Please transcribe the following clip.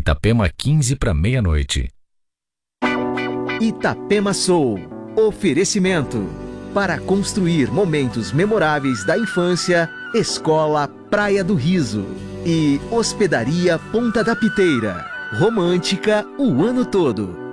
Itapema 15 para meia-noite. Itapema Soul. Oferecimento. Para construir momentos memoráveis da infância, Escola Praia do Riso. E Hospedaria Ponta da Piteira. Romântica o ano todo.